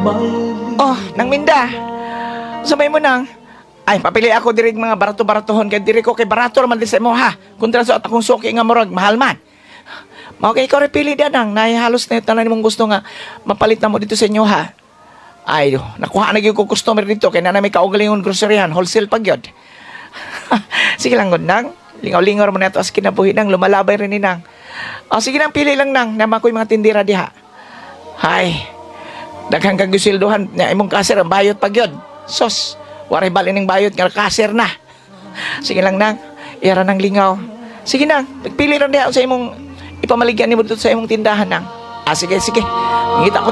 Oh, nang Minda. Sabay mo nang. Ay, papili ako diri mga barato-baratohon kay diri ko kay barato man di sa imo ha. Kontra sa akong suki nga murag mahal man. Mao kay ikaw repili da nang halos na tanan nimong gusto nga mapalit na mo dito sa inyo ha. Ay, nakuha na gyud ko customer dito kay na may kaugalingon groceryan, wholesale pag yun. Sige lang gud nang. Lingaw-lingaw mo na ito as kinabuhi nang lumalabay rin ni nang. O sige nang pili lang nang naman ko'y mga tindira diha. Hay, daghang kang gusilduhan na imong kaser ang bayot pag yun. Sos, waray bali ng bayot nga kaser na. Sige lang nang, iyara ng lingaw. Sige nang, pagpili lang diha sa imong ipamaligyan ni mo dito sa imong tindahan nang. Ah, sige, sige. Ngita ko